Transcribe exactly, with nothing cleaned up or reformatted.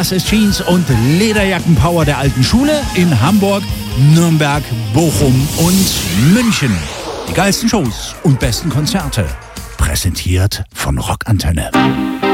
Das ist Jeans und Lederjackenpower der alten Schule in Hamburg, Nürnberg, Bochum und München. Die geilsten Shows und besten Konzerte. Präsentiert von Rockantenne.